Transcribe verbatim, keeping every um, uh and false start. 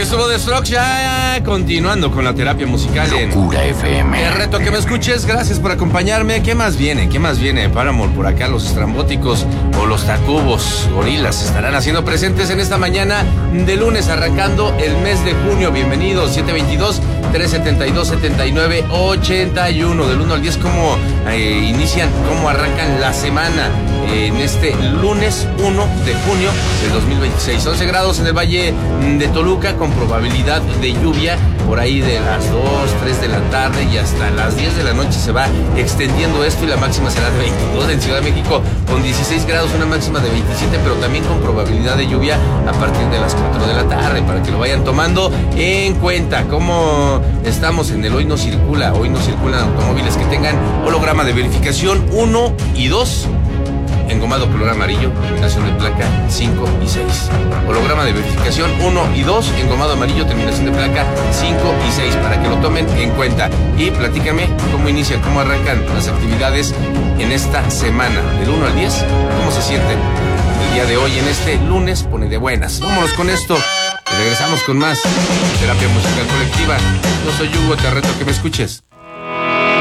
estuvo The Strokes, ya continuando con la terapia musical en Locura F M. Te reto que me escuches, gracias por acompañarme. ¿Qué más viene? ¿Qué más viene? Paramore por acá, los estrambóticos o los tacubos, gorilas, estarán haciendo presentes en esta mañana de lunes, arrancando el mes de junio. Bienvenidos, siete veintidós, trescientos setenta y dos, setenta y nueve, ochenta y uno. Del uno al diez, ¿cómo eh, inician, cómo arrancan la semana? Eh, en este lunes uno de junio del dos mil veintiséis. once grados en el Valle de Toluca, con probabilidad de lluvia por ahí de las dos, tres de la tarde y hasta las diez de la noche se va extendiendo esto, y la máxima será de veintidós. En Ciudad de México con dieciséis grados, una máxima de veintisiete, pero también con probabilidad de lluvia a partir de las cuatro de la tarde, para que lo vayan tomando en cuenta. ¿Cómo estamos en el Hoy No Circula? Hoy no circulan automóviles que tengan holograma de verificación uno y dos. Engomado color amarillo, terminación de placa cinco y seis. Holograma de verificación uno y dos, engomado amarillo, terminación de placa cinco y seis, para que lo tomen en cuenta. Y platícame cómo inician, cómo arrancan las actividades en esta semana, del uno al diez, cómo se sienten el día de hoy, en este lunes. Pone de buenas. Vámonos con esto y regresamos con más terapia musical colectiva. Yo soy Hugo, te reto que me escuches.